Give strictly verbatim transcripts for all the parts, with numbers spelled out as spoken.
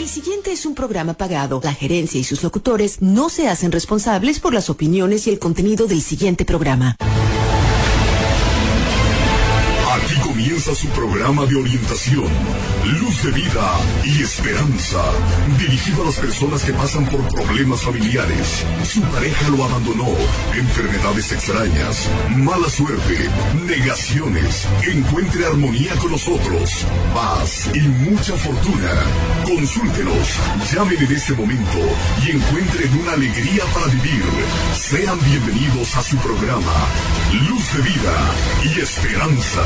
El siguiente es un programa pagado. La gerencia y sus locutores no se hacen responsables por las opiniones y el contenido del siguiente programa. Aquí comienza su programa de orientación, Luz de Vida y Esperanza, dirigido a las personas que pasan por problemas familiares. Su pareja lo abandonó, enfermedades extrañas, mala suerte, negaciones. Encuentre armonía con nosotros, paz y mucha fortuna. Consúltenos, llamen en este momento y encuentren una alegría para vivir. Sean bienvenidos a su programa, Luz de Vida y Esperanza.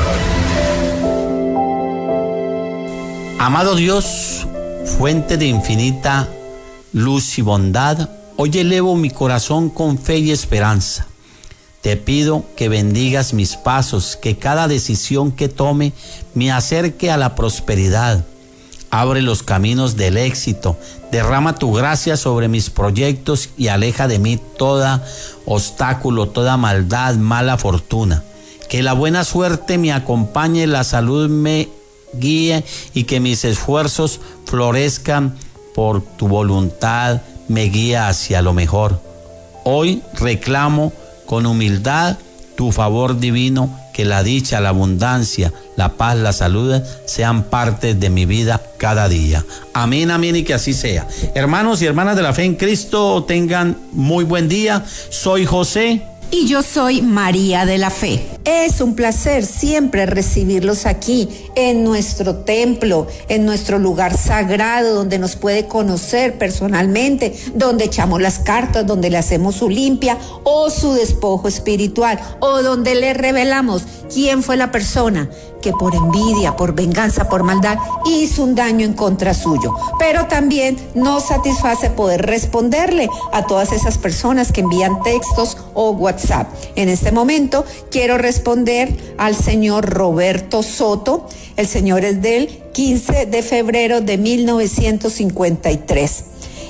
Amado Dios, fuente de infinita luz y bondad, hoy elevo mi corazón con fe y esperanza. Te pido que bendigas mis pasos, que cada decisión que tome me acerque a la prosperidad. Abre los caminos del éxito, derrama tu gracia sobre mis proyectos y aleja de mí todo obstáculo, toda maldad, mala fortuna. Que la buena suerte me acompañe, la salud me guíe y que mis esfuerzos florezcan por tu voluntad, me guía hacia lo mejor. Hoy reclamo con humildad tu favor divino, que la dicha, la abundancia, la paz, la salud sean parte de mi vida cada día. Amén, amén, y que así sea. Hermanos y hermanas de la fe en Cristo, tengan muy buen día. Soy José. Y yo soy María de la Fe. Es un placer siempre recibirlos aquí en nuestro templo, en nuestro lugar sagrado, donde nos puede conocer personalmente, donde echamos las cartas, donde le hacemos su limpia o su despojo espiritual, o donde le revelamos quién fue la persona que por envidia, por venganza, por maldad, hizo un daño en contra suyo. Pero también nos satisface poder responderle a todas esas personas que envían textos o WhatsApp. En este momento quiero responder al señor Roberto Soto. El señor es del quince de febrero de mil novecientos cincuenta y tres.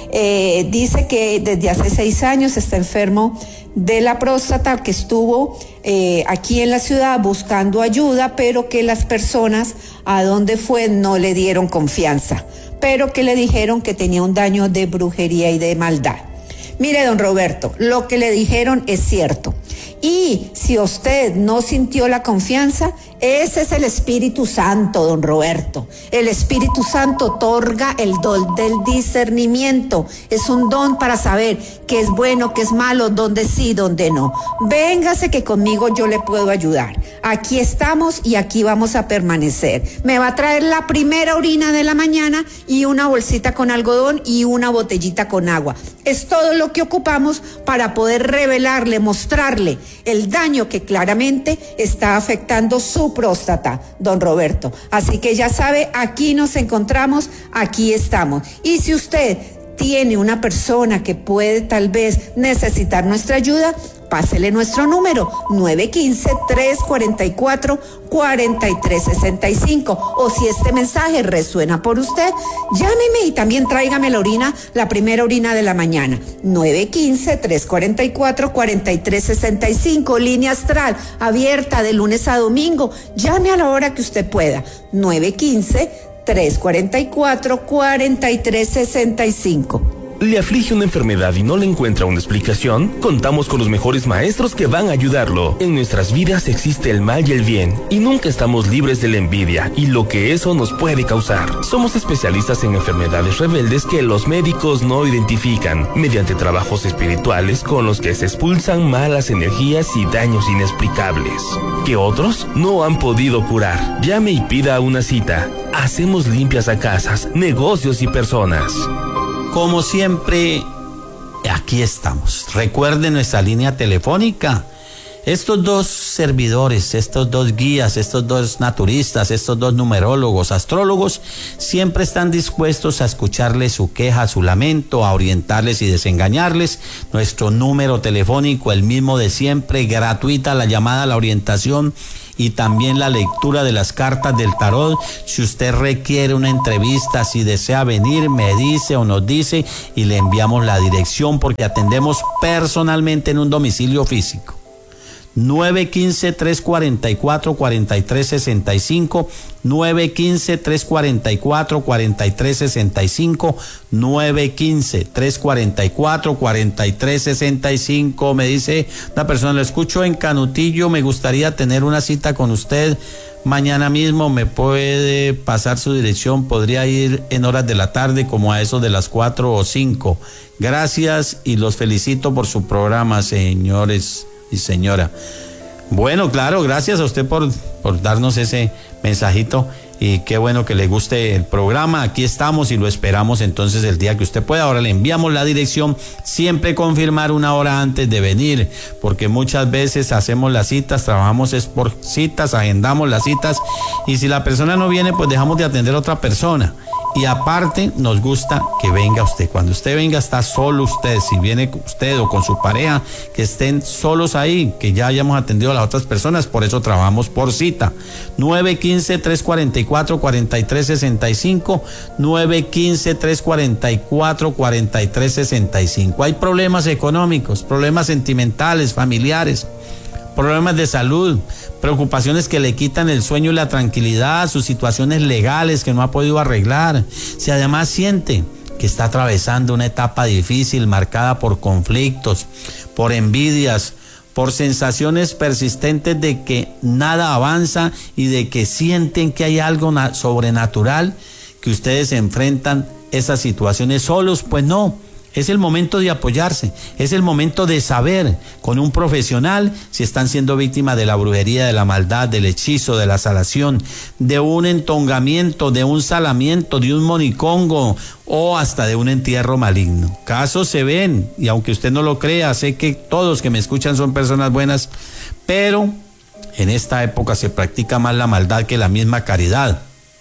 Eh, dice que desde hace seis años está enfermo de la próstata, que estuvo eh, aquí en la ciudad buscando ayuda, pero que las personas a donde fue no le dieron confianza, pero que le dijeron que tenía un daño de brujería y de maldad. Mire, don Roberto, lo que le dijeron es cierto. Y si usted no sintió la confianza, ese es el Espíritu Santo, don Roberto. El Espíritu Santo otorga el don del discernimiento. Es un don para saber qué es bueno, qué es malo, dónde sí, dónde no. Véngase que conmigo yo le puedo ayudar. Aquí estamos y aquí vamos a permanecer. Me va a traer la primera orina de la mañana y una bolsita con algodón y una botellita con agua. Es todo lo que ocupamos para poder revelarle, mostrarle el daño que claramente está afectando su próstata, don Roberto. Así que ya sabe, aquí nos encontramos, aquí estamos. Y si usted tiene una persona que puede tal vez necesitar nuestra ayuda, pásele nuestro número nueve uno cinco, tres cuatro cuatro, cuatro tres seis cinco, o si este mensaje resuena por usted, llámeme y también tráigame la orina, la primera orina de la mañana. Nueve uno cinco, tres cuatro cuatro, cuatro tres seis cinco, línea astral abierta de lunes a domingo. Llame a la hora que usted pueda. Nueve uno cinco, tres cuatro cuatro, cuatro tres seis cinco. ¿Le aflige una enfermedad y no le encuentra una explicación? Contamos con los mejores maestros que van a ayudarlo. En nuestras vidas existe el mal y el bien, y nunca estamos libres de la envidia y lo que eso nos puede causar. Somos especialistas en enfermedades rebeldes que los médicos no identifican, mediante trabajos espirituales con los que se expulsan malas energías y daños inexplicables, que otros no han podido curar. Llame y pida una cita. Hacemos limpias a casas, negocios y personas. Como siempre, aquí estamos. Recuerden nuestra línea telefónica. Estos dos servidores, estos dos guías, estos dos naturistas, estos dos numerólogos, astrólogos, siempre están dispuestos a escucharles su queja, su lamento, a orientarles y desengañarles. Nuestro número telefónico, el mismo de siempre, gratuita la llamada, la orientación y también la lectura de las cartas del tarot. Si usted requiere una entrevista, si desea venir, me dice o nos dice y le enviamos la dirección, porque atendemos personalmente en un domicilio físico. nueve uno cinco, tres cuatro cuatro, cuatro tres seis cinco, nueve uno cinco, tres cuatro cuatro, cuatro tres seis cinco, nueve uno cinco, tres cuatro cuatro, cuatro tres seis cinco. Me dice una persona, lo escucho en Canutillo, me gustaría tener una cita con usted mañana mismo, me puede pasar su dirección, podría ir en horas de la tarde como a eso de las cuatro o cinco. Gracias y los felicito por su programa, señores y señora. Bueno, claro, gracias a usted por, por darnos ese mensajito y qué bueno que le guste el programa. Aquí estamos y lo esperamos entonces el día que usted pueda. Ahora le enviamos la dirección, siempre confirmar una hora antes de venir, porque muchas veces hacemos las citas, trabajamos es por citas, agendamos las citas y si la persona no viene, pues dejamos de atender a otra persona. Y aparte nos gusta que venga usted. Cuando usted venga está solo usted. Si viene usted o con su pareja, que estén solos ahí, que ya hayamos atendido a las otras personas. Por eso trabajamos por cita. nueve uno cinco, tres cuatro cuatro, cuatro tres seis cinco, nueve uno cinco, tres cuatro cuatro, cuatro tres seis cinco. Hay problemas económicos, problemas sentimentales, familiares, problemas de salud, preocupaciones que le quitan el sueño y la tranquilidad, sus situaciones legales que no ha podido arreglar. Si además siente que está atravesando una etapa difícil marcada por conflictos, por envidias, por sensaciones persistentes de que nada avanza y de que sienten que hay algo sobrenatural, que ustedes enfrentan esas situaciones solos, pues no. Es el momento de apoyarse, es el momento de saber con un profesional si están siendo víctimas de la brujería, de la maldad, del hechizo, de la salación, de un entongamiento, de un salamiento, de un monicongo o hasta de un entierro maligno. Casos se ven y aunque usted no lo crea, sé que todos que me escuchan son personas buenas, pero en esta época se practica más la maldad que la misma caridad.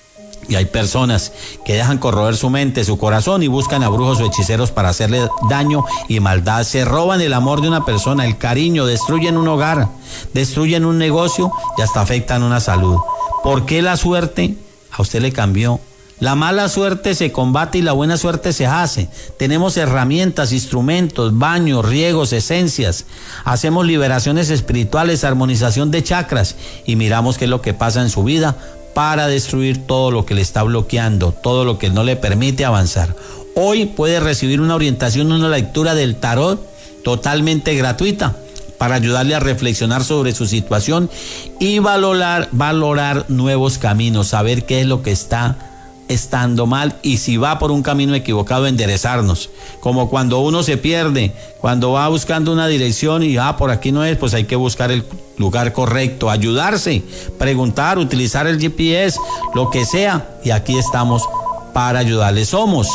Y hay personas que dejan corroer su mente, su corazón y buscan a brujos o hechiceros para hacerle daño y maldad. Se roban el amor de una persona, el cariño, destruyen un hogar, destruyen un negocio y hasta afectan una salud. ¿Por qué la suerte a usted le cambió? La mala suerte se combate y la buena suerte se hace. Tenemos herramientas, instrumentos, baños, riegos, esencias. Hacemos liberaciones espirituales, armonización de chakras y miramos qué es lo que pasa en su vida para destruir todo lo que le está bloqueando, todo lo que no le permite avanzar. Hoy puede recibir una orientación, una lectura del tarot totalmente gratuita para ayudarle a reflexionar sobre su situación y valorar, valorar nuevos caminos, saber qué es lo que está estando mal y si va por un camino equivocado, enderezarnos. Como cuando uno se pierde, cuando va buscando una dirección y ah, por aquí no es, pues hay que buscar el lugar correcto, ayudarse, preguntar, utilizar el G P S, lo que sea, y aquí estamos para ayudarle. Somos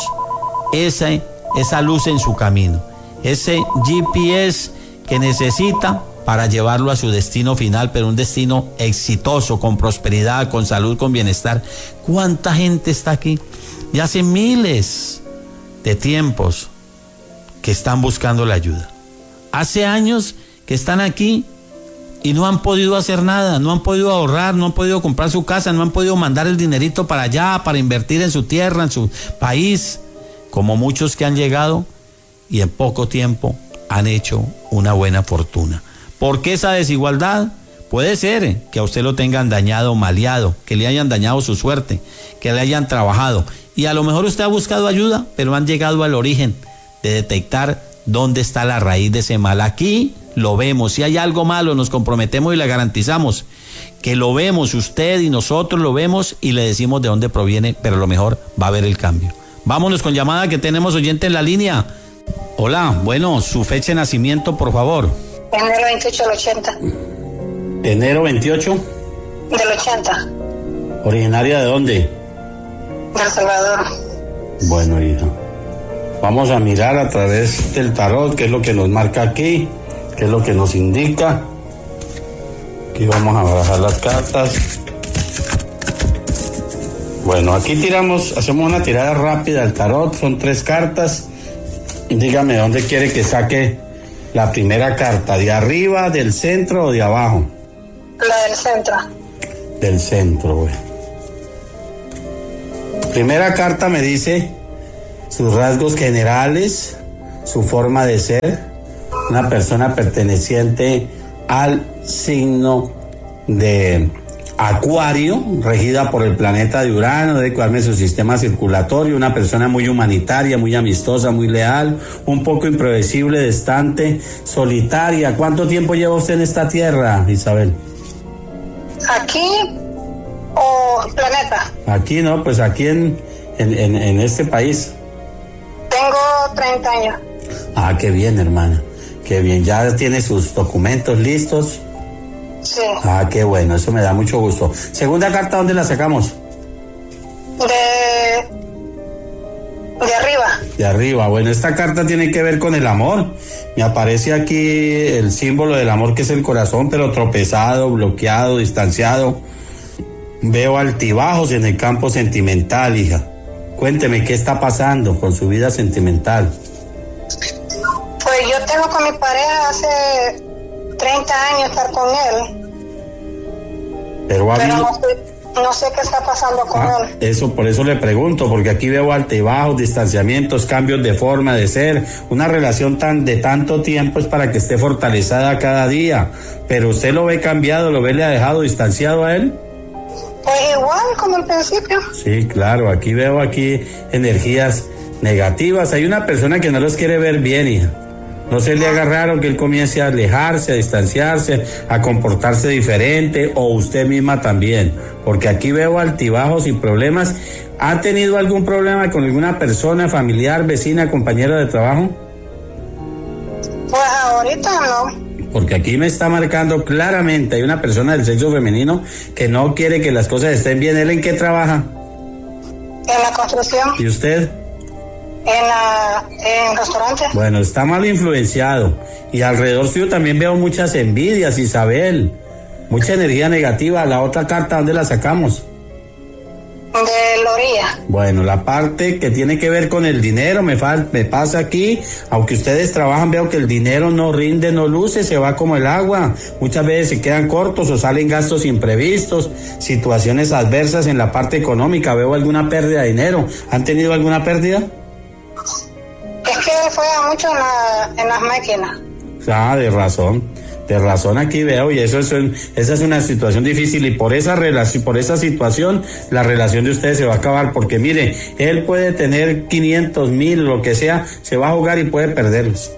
ese, esa luz en su camino, ese G P S que necesita para llevarlo a su destino final, pero un destino exitoso, con prosperidad, con salud, con bienestar. ¿Cuánta gente está aquí? Y hace miles de tiempos que están buscando la ayuda. Hace años que están aquí y no han podido hacer nada, no han podido ahorrar, no han podido comprar su casa, no han podido mandar el dinerito para allá, para invertir en su tierra, en su país, como muchos que han llegado y en poco tiempo han hecho una buena fortuna. ¿Por qué esa desigualdad? Puede ser que a usted lo tengan dañado, maleado, que le hayan dañado su suerte, que le hayan trabajado. Y a lo mejor usted ha buscado ayuda, pero han llegado al origen de detectar dónde está la raíz de ese mal. Aquí lo vemos. Si hay algo malo, nos comprometemos y le garantizamos que lo vemos, usted y nosotros lo vemos y le decimos de dónde proviene, pero a lo mejor va a haber el cambio. Vámonos con llamada que tenemos oyente en la línea. Hola, bueno, su fecha de nacimiento, por favor. Enero veintiocho del ochenta. Enero veintiocho Del ochenta. ¿Originaria de dónde? De El Salvador. Bueno, hija, vamos a mirar a través del tarot qué es lo que nos marca aquí, qué es lo que nos indica. Aquí vamos a barajar las cartas. Bueno, aquí tiramos, hacemos una tirada rápida al tarot, son tres cartas. Dígame dónde quiere que saque la primera carta, ¿de arriba, del centro o de abajo? La del centro. Del centro, güey. Primera carta me dice sus rasgos generales, su forma de ser, una persona perteneciente al signo de Acuario, regida por el planeta de Urano, debe cuidarme su sistema circulatorio, una persona muy humanitaria, muy amistosa, muy leal, un poco impredecible, distante, solitaria. ¿Cuánto tiempo lleva usted en esta tierra, Isabel? ¿Aquí o planeta? Aquí, ¿no? Pues aquí en, en, en, en este país. Tengo treinta años. Ah, qué bien, hermana, qué bien. ¿Ya tiene sus documentos listos? Sí. Ah, qué bueno, eso me da mucho gusto. Segunda carta, ¿dónde la sacamos? De... de arriba. De arriba. Bueno, esta carta tiene que ver con el amor. Me aparece aquí el símbolo del amor, que es el corazón, pero tropezado, bloqueado, distanciado. Veo altibajos en el campo sentimental, hija. Cuénteme, ¿qué está pasando con su vida sentimental? Pues yo tengo con mi pareja hace treinta años estar con él. Pero, ha Pero habido... no sé, no sé qué está pasando con Ah, él. eso, por eso le pregunto, porque aquí veo altibajos, distanciamientos, cambios de forma de ser. Una relación tan de tanto tiempo es para que esté fortalecida cada día. Pero usted lo ve cambiado, lo ve, le ha dejado distanciado a él. Pues igual como al principio. Sí, claro, aquí veo aquí energías negativas. Hay una persona que no los quiere ver bien, hija. No se le haga raro que él comience a alejarse, a distanciarse, a comportarse diferente, o usted misma también, porque aquí veo altibajos y problemas. ¿Ha tenido algún problema con alguna persona, familiar, vecina, compañera de trabajo? Pues ahorita no. Porque aquí me está marcando claramente, hay una persona del sexo femenino que no quiere que las cosas estén bien. ¿Él en qué trabaja? En la construcción. ¿Y usted? En la, en restaurante. Bueno, está mal influenciado. Y alrededor suyo también veo muchas envidias, Isabel. Mucha energía negativa. La otra carta, ¿dónde la sacamos? De la orilla. Bueno, la parte que tiene que ver con el dinero me, fal- me pasa aquí. Aunque ustedes trabajan, veo que el dinero no rinde, no luce, se va como el agua. Muchas veces se quedan cortos o salen gastos imprevistos, situaciones adversas en la parte económica. Veo alguna pérdida de dinero. ¿Han tenido alguna pérdida? Es que él juega mucho en, la, en las máquinas. Ah, de razón, de razón aquí veo, y eso es un, esa es una situación difícil, y por esa relación, por esa situación, la relación de ustedes se va a acabar, porque mire, él puede tener quinientos mil, lo que sea, se va a jugar y puede perderlos.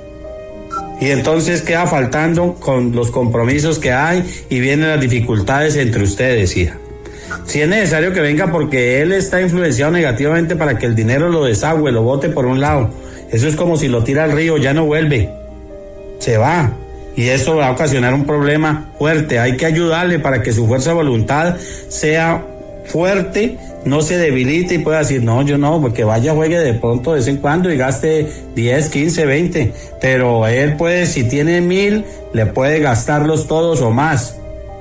Y entonces queda faltando con los compromisos que hay, y vienen las dificultades entre ustedes, hija. Si es necesario que venga, porque él está influenciado negativamente para que el dinero lo desagüe, lo bote por un lado. Eso es como si lo tira al río, ya no vuelve, se va, y eso va a ocasionar un problema fuerte. Hay que ayudarle para que su fuerza de voluntad sea fuerte, no se debilite y pueda decir, no, yo no, porque vaya, juegue de pronto de vez en cuando y gaste diez, quince, veinte, pero él puede, si tiene mil, le puede gastarlos todos o más.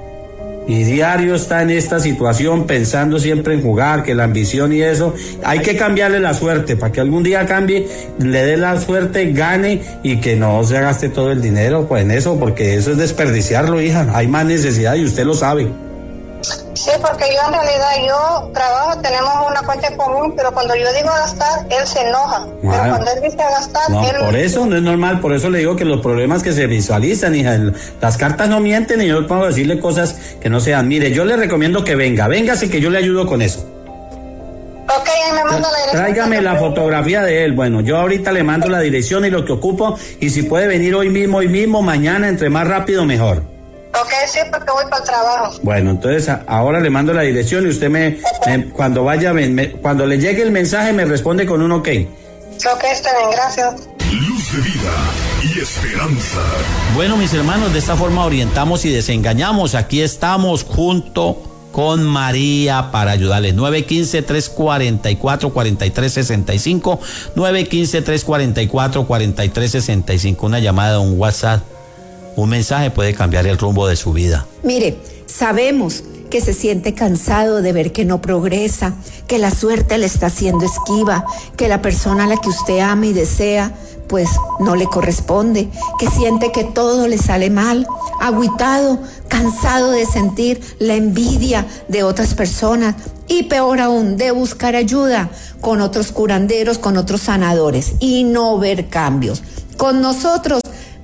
Y diario está en esta situación pensando siempre en jugar, que la ambición y eso, hay que cambiarle la suerte para que algún día cambie, le dé la suerte, gane, y que no se gaste todo el dinero pues en eso, porque eso es desperdiciarlo, hija. Hay más necesidad y usted lo sabe. Sí, porque yo en realidad, yo trabajo, tenemos una cuenta común, pero cuando yo digo gastar, él se enoja. Pero Ah, cuando él dice gastar, no, él... por eso no es normal, por eso le digo que los problemas que se visualizan, hija, el- las cartas no mienten, y yo puedo decirle cosas que no sean. Mire, yo le recomiendo que venga, véngase que yo le ayudo con eso. Ok, ahí me manda la dirección. Tráigame la fotografía de él. Bueno, yo ahorita le mando la dirección y lo que ocupo, y si puede venir hoy mismo, hoy mismo, mañana, entre más rápido mejor. Ok, sí, porque voy para el trabajo. Bueno, entonces a- ahora le mando la dirección y usted me, me- cuando vaya, me- me- cuando le llegue el mensaje me responde con un ok. Ok, está bien, gracias. Luz de vida y esperanza. Bueno, mis hermanos, de esta forma orientamos y desengañamos. Aquí estamos junto con María para ayudarles. nueve uno cinco, tres cuatro cuatro, cuatro tres seis cinco, nueve uno cinco, tres cuatro cuatro, cuatro tres seis cinco. Una llamada, un WhatsApp, un mensaje puede cambiar el rumbo de su vida. Mire, sabemos que se siente cansado de ver que no progresa, que la suerte le está haciendo esquiva, que la persona a la que usted ama y desea, pues no le corresponde, que siente que todo le sale mal, agüitado, cansado de sentir la envidia de otras personas y peor aún, de buscar ayuda con otros curanderos, con otros sanadores y no ver cambios. Con nosotros,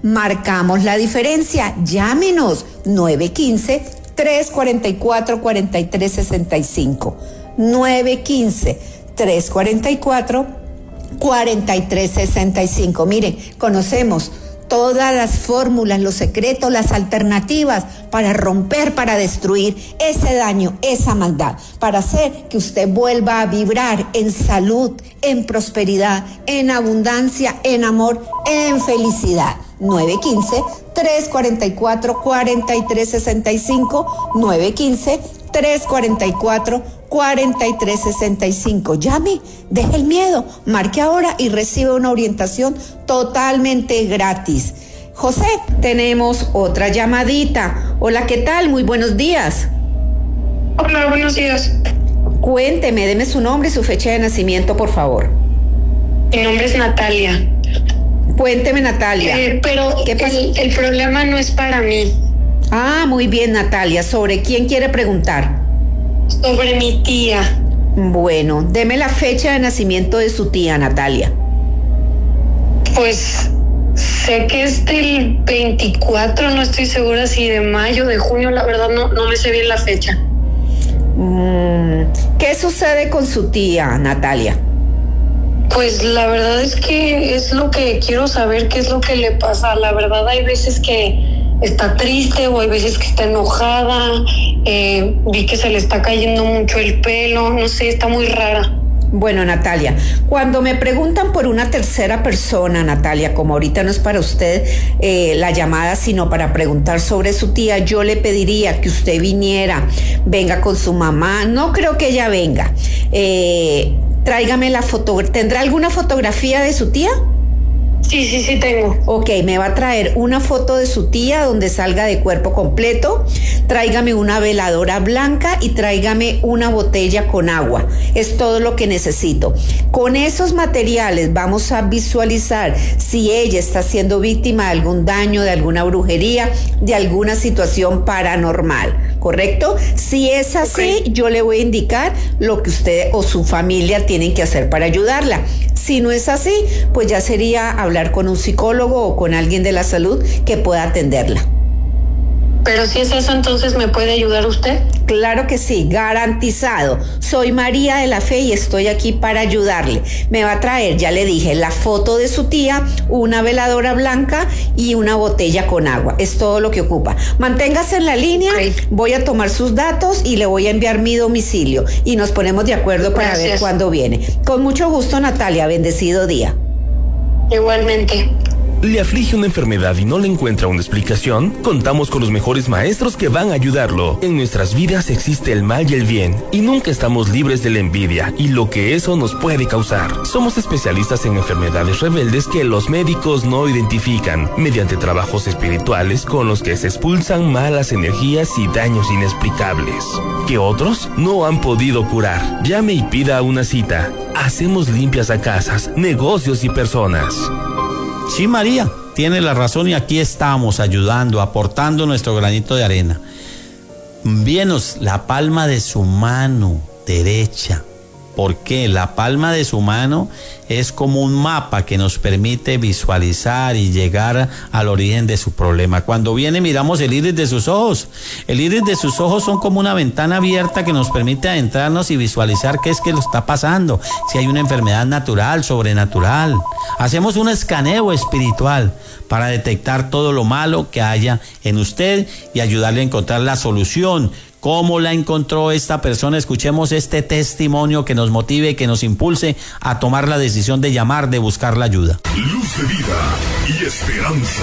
marcamos la diferencia. Llámenos nueve uno cinco, tres cuatro cuatro, cuatro tres seis cinco. nueve uno cinco, tres cuatro cuatro, cuatro tres seis cinco. Miren, conocemos todas las fórmulas, los secretos, las alternativas para romper, para destruir ese daño, esa maldad, para hacer que usted vuelva a vibrar en salud, en prosperidad, en abundancia, en amor, en felicidad. nueve uno cinco, tres cuatro cuatro, cuatro tres seis cinco, nueve uno cinco, tres cuatro cuatro, cuatro tres seis cinco. Llame, deje el miedo, marque ahora y recibe una orientación totalmente gratis. José, tenemos otra llamadita. Hola, ¿qué tal? Muy buenos días. Hola, buenos días. Cuénteme, deme su nombre y su fecha de nacimiento, por favor. Mi nombre es Natalia. Cuénteme, Natalia. Eh, pero ¿Qué pasa? el, el problema no es para mí. Ah, muy bien, Natalia. ¿Sobre quién quiere preguntar? Sobre mi tía. Bueno, deme la fecha de nacimiento de su tía, Natalia. Pues sé que es del veinticuatro, no estoy segura si de mayo, de junio, la verdad no, no me sé bien la fecha. Mm, ¿qué sucede con su tía, Natalia? Pues la verdad es que es lo que quiero saber, qué es lo que le pasa. La verdad hay veces que está triste o hay veces que está enojada, eh, vi que se le está cayendo mucho el pelo, no sé, está muy rara. Bueno, Natalia, cuando me preguntan por una tercera persona, Natalia, como ahorita no es para usted eh, la llamada, sino para preguntar sobre su tía, yo le pediría que usted viniera, venga con su mamá, no creo que ella venga, eh, tráigame la foto, ¿tendrá alguna fotografía de su tía? Sí, sí, sí tengo. Ok, me va a traer una foto de su tía donde salga de cuerpo completo, tráigame una veladora blanca y tráigame una botella con agua. Es todo lo que necesito. Con esos materiales vamos a visualizar si ella está siendo víctima de algún daño, de alguna brujería, de alguna situación paranormal, ¿correcto? Si es así, okay, yo le voy a indicar lo que usted o su familia tienen que hacer para ayudarla. Si no es así, pues ya sería hablar con un psicólogo o con alguien de la salud que pueda atenderla. Pero si es eso, entonces ¿me puede ayudar usted? Claro que sí, garantizado. Soy María de la Fe y estoy aquí para ayudarle. Me va a traer, ya le dije, la foto de su tía, una veladora blanca y una botella con agua. Es todo lo que ocupa. Manténgase en la línea, okay, voy a tomar sus datos y le voy a enviar mi domicilio y nos ponemos de acuerdo para Gracias. ver cuándo viene. Con mucho gusto, Natalia, bendecido día. Igualmente. ¿Le aflige una enfermedad y no le encuentra una explicación? Contamos con los mejores maestros que van a ayudarlo. En nuestras vidas existe el mal y el bien, y nunca estamos libres de la envidia y lo que eso nos puede causar. Somos especialistas en enfermedades rebeldes que los médicos no identifican, mediante trabajos espirituales con los que se expulsan malas energías y daños inexplicables, que otros no han podido curar. Llame y pida una cita. Hacemos limpias a casas, negocios y personas. Sí, María, tiene la razón y aquí estamos ayudando, aportando nuestro granito de arena. Envíenos la palma de su mano derecha. ¿Por qué? La palma de su mano es como un mapa que nos permite visualizar y llegar al origen de su problema. Cuando viene, miramos el iris de sus ojos. El iris de sus ojos son como una ventana abierta que nos permite adentrarnos y visualizar qué es que lo está pasando. Si hay una enfermedad natural, sobrenatural. Hacemos un escaneo espiritual para detectar todo lo malo que haya en usted y ayudarle a encontrar la solución. ¿Cómo la encontró esta persona? Escuchemos este testimonio que nos motive, que nos impulse a tomar la decisión de llamar, de buscar la ayuda. Luz de vida y esperanza.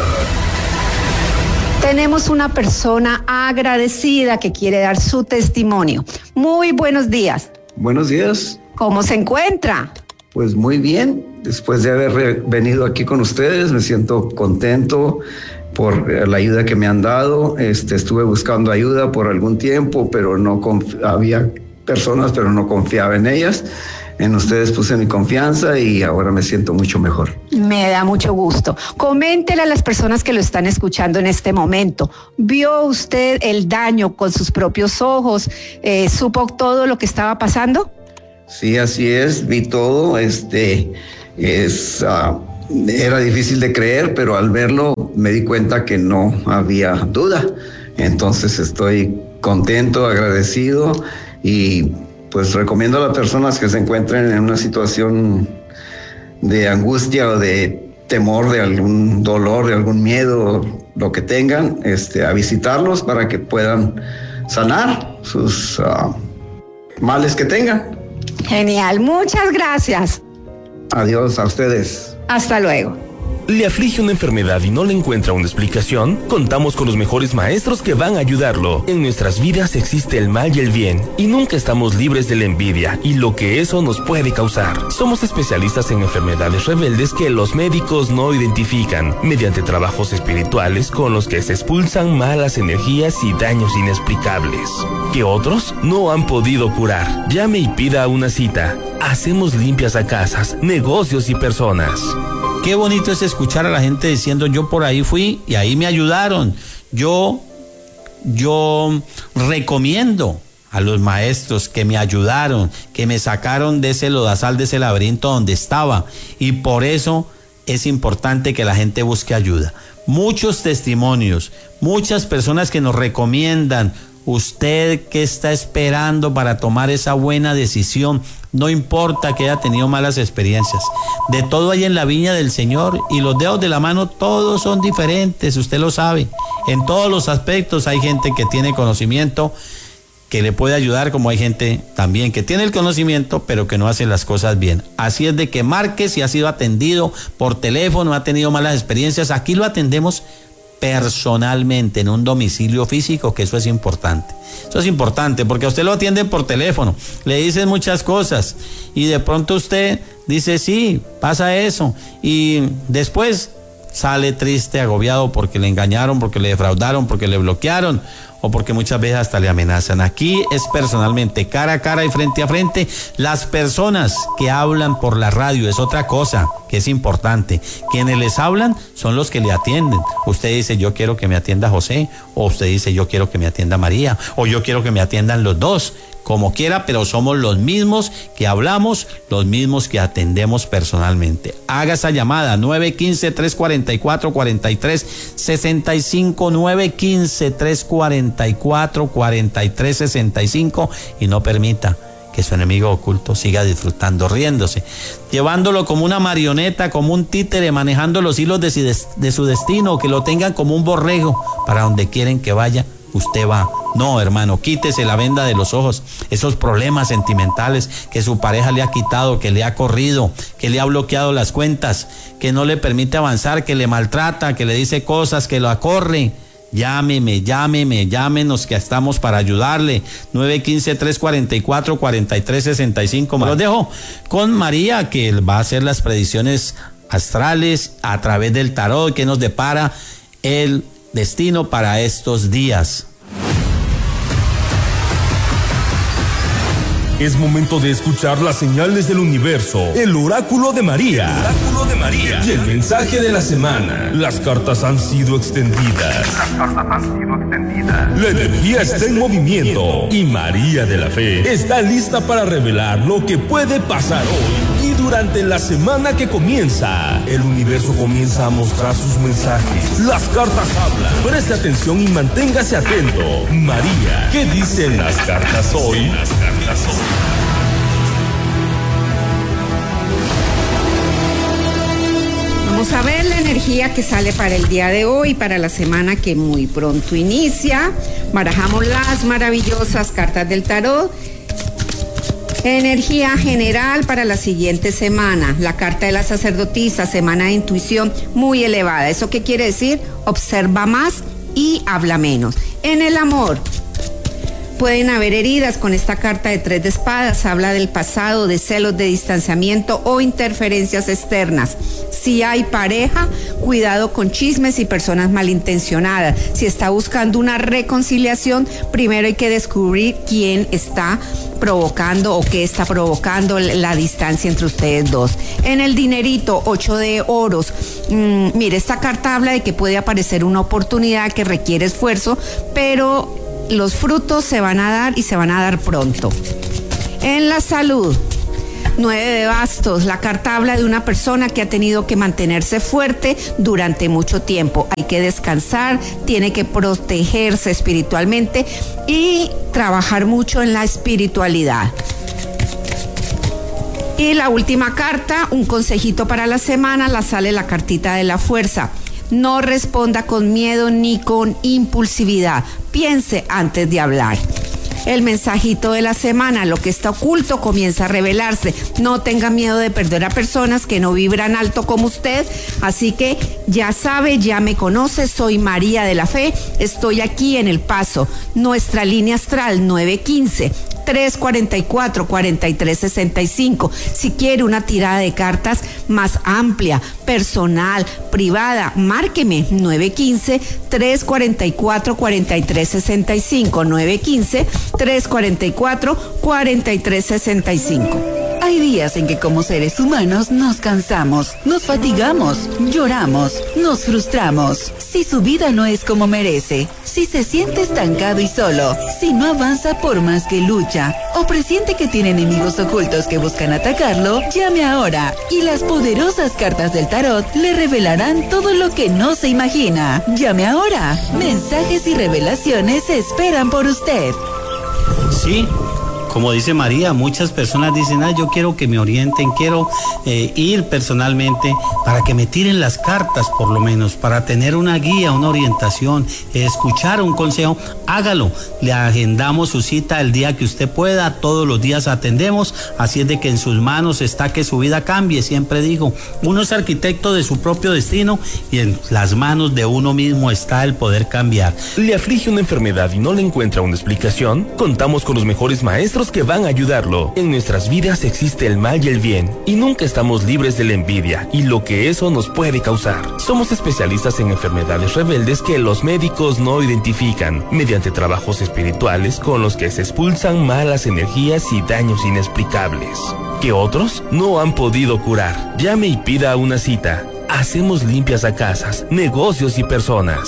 Tenemos una persona agradecida que quiere dar su testimonio. Muy buenos días. Buenos días. ¿Cómo se encuentra? Pues muy bien. Después de haber venido aquí con ustedes, me siento contento por la ayuda que me han dado. Este, estuve buscando ayuda por algún tiempo, pero no confi- había personas, pero no confiaba en ellas. En ustedes puse mi confianza y ahora me siento mucho mejor. Me da mucho gusto. Coméntele a las personas que lo están escuchando en este momento. ¿Vio usted el daño con sus propios ojos? Eh, ¿Supo todo lo que estaba pasando? Sí, así es. Vi todo. Este, es, uh, era difícil de creer, pero al verlo me di cuenta que no había duda. Entonces estoy contento, agradecido y pues recomiendo a las personas que se encuentren en una situación de angustia o de temor, de algún dolor, de algún miedo, lo que tengan, este, a visitarlos para que puedan sanar sus uh, males que tengan. Genial, muchas gracias. Adiós a ustedes. Hasta luego. ¿Le aflige una enfermedad y no le encuentra una explicación? Contamos con los mejores maestros que van a ayudarlo. En nuestras vidas existe el mal y el bien, y nunca estamos libres de la envidia y lo que eso nos puede causar. Somos especialistas en enfermedades rebeldes que los médicos no identifican, mediante trabajos espirituales con los que se expulsan malas energías y daños inexplicables, que otros no han podido curar. Llame y pida una cita. Hacemos limpias a casas, negocios y personas. Qué bonito es escuchar a la gente diciendo, yo por ahí fui y ahí me ayudaron. Yo, yo recomiendo a los maestros que me ayudaron, que me sacaron de ese lodazal, de ese laberinto donde estaba. Y por eso es importante que la gente busque ayuda. Muchos testimonios, muchas personas que nos recomiendan. Usted que está esperando para tomar esa buena decisión, no importa que haya tenido malas experiencias, de todo hay en la viña del Señor y los dedos de la mano todos son diferentes, usted lo sabe. En todos los aspectos hay gente que tiene conocimiento que le puede ayudar, como hay gente también que tiene el conocimiento pero que no hace las cosas bien. Así es de que marque si ha sido atendido por teléfono, ha tenido malas experiencias, aquí lo atendemos personalmente en un domicilio físico, que eso es importante. Eso es importante porque a usted lo atienden por teléfono, le dicen muchas cosas y de pronto usted dice sí, pasa eso y después sale triste, agobiado porque le engañaron, porque le defraudaron, porque le bloquearon o porque muchas veces hasta le amenazan. Aquí es personalmente, cara a cara y frente a frente. Las personas que hablan por la radio es otra cosa que es importante. Quienes les hablan son los que le atienden. Usted dice, yo quiero que me atienda José, o usted dice, yo quiero que me atienda María, o yo quiero que me atiendan los dos. Como quiera, pero somos los mismos que hablamos, los mismos que atendemos personalmente. Haga esa llamada, nueve uno cinco, tres cuatro cuatro, cuatro tres seis cinco, nueve uno cinco, tres cuatro cuatro, cuatro tres seis cinco y no permita que su enemigo oculto siga disfrutando, riéndose, llevándolo como una marioneta, como un títere, manejando los hilos de su, de su destino, que lo tengan como un borrego, para donde quieren que vaya, usted va. No, hermano, quítese la venda de los ojos. Esos problemas sentimentales que su pareja le ha quitado, que le ha corrido, que le ha bloqueado las cuentas, que no le permite avanzar, que le maltrata, que le dice cosas, que lo acorre. Llámeme, llámeme, llámenos que estamos para ayudarle. nueve uno cinco, tres cuatro cuatro, cuatro tres seis cinco. Me los dejo con María, que va a hacer las predicciones astrales a través del tarot, que nos depara el destino para estos días. Es momento de escuchar las señales del universo, el oráculo de María. El oráculo de María. Y el mensaje de la semana. Las cartas han sido extendidas. Las cartas han sido extendidas. La energía está en movimiento. Y María de la Fe está lista para revelar lo que puede pasar hoy. Y durante la semana que comienza, el universo comienza a mostrar sus mensajes. Las cartas hablan. Preste atención y manténgase atento. María, ¿qué dicen las cartas hoy? Las cartas hoy. Vamos a ver la energía que sale para el día de hoy, para la semana que muy pronto inicia. Barajamos las maravillosas cartas del tarot. Energía general para la siguiente semana. La carta de la sacerdotisa, semana de intuición muy elevada. ¿Eso qué quiere decir? Observa más y habla menos. En el amor, pueden haber heridas con esta carta de tres de espadas. Habla del pasado, de celos, de distanciamiento o interferencias externas. Si hay pareja, cuidado con chismes y personas malintencionadas. Si está buscando una reconciliación, primero hay que descubrir quién está provocando o qué está provocando la distancia entre ustedes dos. En el dinerito, ocho de oros. Mmm, mire, esta carta habla de que puede aparecer una oportunidad que requiere esfuerzo, pero los frutos se van a dar y se van a dar pronto. En la salud, Nueve de bastos. La carta habla de una persona que ha tenido que mantenerse fuerte durante mucho tiempo. Hay que descansar, tiene que protegerse espiritualmente y trabajar mucho en la espiritualidad. Y la última carta, un consejito para la semana, la sale la cartita de la fuerza. No responda con miedo ni con impulsividad. Piense antes de hablar. El mensajito de la semana, lo que está oculto comienza a revelarse. No tenga miedo de perder a personas que no vibran alto como usted. Así que ya sabe, ya me conoce, soy María de la Fe. Estoy aquí en El Paso. Nuestra línea astral nueve quince, tres cuarenta y cuatro, cuarenta y tres sesenta y cinco. Si quiere una tirada de cartas más amplia, personal, privada, márqueme nueve quince, tres cuarenta y cuatro, cuarenta y tres sesenta y cinco, nueve quince, tres cuarenta y cuatro, cuarenta y tres sesenta y cinco. Hay días en que como seres humanos nos cansamos, nos fatigamos, lloramos, nos frustramos. Si su vida no es como merece, si se siente estancado y solo, si no avanza por más que lucha, o presiente que tiene enemigos ocultos que buscan atacarlo, llame ahora y las poderosas cartas del tarot le revelarán todo lo que no se imagina. Llame ahora. Mensajes y revelaciones esperan por usted. Sí. Como dice María, muchas personas dicen, ah, yo quiero que me orienten, quiero eh, ir personalmente para que me tiren las cartas, por lo menos, para tener una guía, una orientación, escuchar un consejo. Hágalo. Le agendamos su cita el día que usted pueda, todos los días atendemos, así es de que en sus manos está que su vida cambie. Siempre digo, uno es arquitecto de su propio destino y en las manos de uno mismo está el poder cambiar. ¿Le aflige una enfermedad y no le encuentra una explicación? Contamos con los mejores maestros que van a ayudarlo. En nuestras vidas existe el mal y el bien, y nunca estamos libres de la envidia y lo que eso nos puede causar. Somos especialistas en enfermedades rebeldes que los médicos no identifican, mediante trabajos espirituales con los que se expulsan malas energías y daños inexplicables, que otros no han podido curar. Llame y pida una cita. Hacemos limpias a casas, negocios y personas.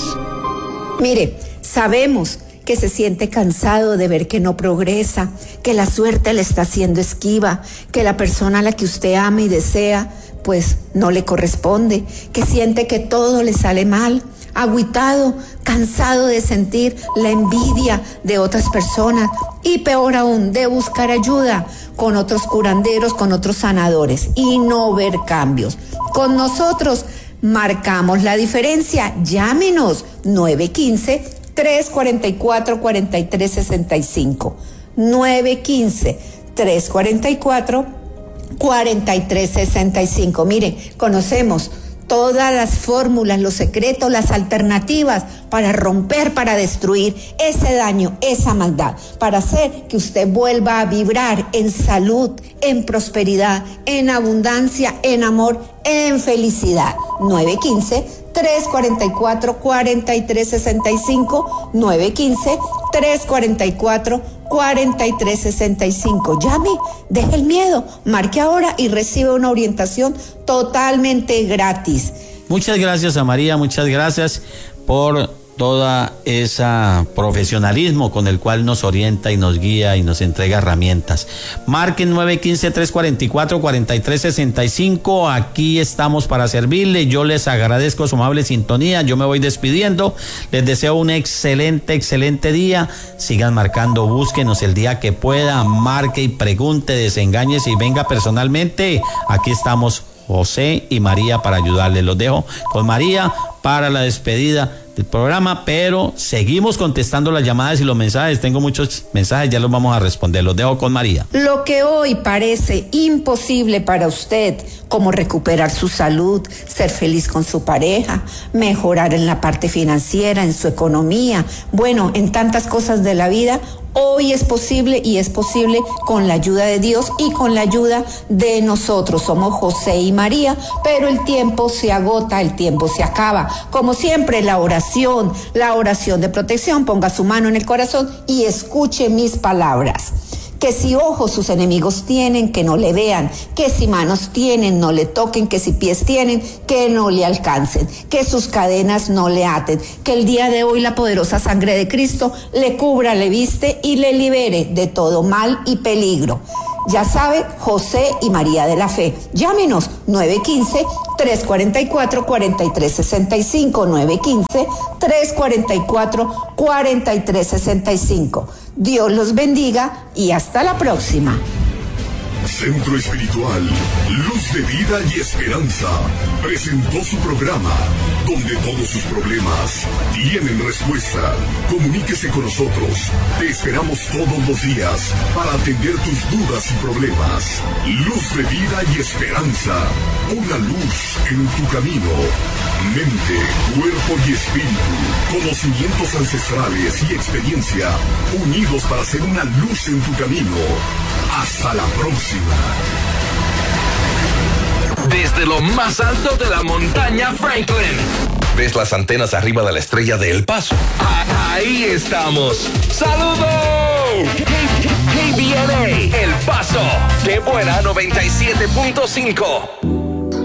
Mire, sabemos que se siente cansado de ver que no progresa, que la suerte le está haciendo esquiva, que la persona a la que usted ama y desea, pues no le corresponde, que siente que todo le sale mal, agüitado, cansado de sentir la envidia de otras personas y peor aún, de buscar ayuda con otros curanderos, con otros sanadores y no ver cambios. Con nosotros marcamos la diferencia. Llámenos nueve quince, tres cuarenta y cuatro, cuarenta y tres sesenta y cinco. nueve quince, tres cuarenta y cuatro, cuarenta y tres sesenta y cinco. Miren, conocemos todas las fórmulas, los secretos, las alternativas para romper, para destruir ese daño, esa maldad, para hacer que usted vuelva a vibrar en salud, en prosperidad, en abundancia, en amor, en felicidad. nueve quince, tres cuarenta y cuatro, cuarenta y tres sesenta y cinco, nueve quince, tres cuarenta y cuatro, cuarenta y tres sesenta y cinco. Llame, deje el miedo, marque ahora y recibe una orientación totalmente gratis. Muchas gracias a María, muchas gracias por toda esa profesionalismo con el cual nos orienta y nos guía y nos entrega herramientas. Marquen nueve quince, tres cuarenta y cuatro, cuarenta y tres sesenta y cinco. Aquí estamos para servirle. Yo les agradezco su amable sintonía. Yo me voy despidiendo. Les deseo un excelente, excelente día. Sigan marcando, búsquenos el día que pueda. Marque y pregunte, desengáñese y venga personalmente. Aquí estamos José y María para ayudarle. Los dejo con María para la despedida del programa, pero seguimos contestando las llamadas y los mensajes. Tengo muchos mensajes, ya los vamos a responder. Los dejo con María. Lo que hoy parece imposible para usted, como recuperar su salud, ser feliz con su pareja, mejorar en la parte financiera, en su economía, bueno, en tantas cosas de la vida, hoy es posible y es posible con la ayuda de Dios y con la ayuda de nosotros. Somos José y María, pero el tiempo se agota, el tiempo se acaba. Como siempre, la oración, la oración de protección. Ponga su mano en el corazón y escuche mis palabras. Que si ojos sus enemigos tienen, que no le vean, que si manos tienen, no le toquen, que si pies tienen, que no le alcancen, que sus cadenas no le aten, que el día de hoy la poderosa sangre de Cristo le cubra, le viste y le libere de todo mal y peligro. Ya sabe, José y María de la Fe. Llámenos nueve uno cinco, tres cuatro cuatro, cuatro tres seis cinco, nueve uno cinco, tres cuatro cuatro, cuatro tres seis cinco. Dios los bendiga y hasta la próxima. Centro Espiritual, Luz de Vida y Esperanza, presentó su programa, donde todos sus problemas tienen respuesta. Comuníquese con nosotros. Te esperamos todos los días para atender tus dudas y problemas. Luz de Vida y Esperanza, una luz en tu camino. Mente, cuerpo y espíritu, conocimientos ancestrales y experiencia, unidos para ser una luz en tu camino. Hasta la próxima. Desde lo más alto de la montaña Franklin. ¿Ves las antenas arriba de la estrella de El Paso? Ahí estamos. ¡Saludos! K B N A El Paso. ¡Qué buena! noventa y siete punto cinco.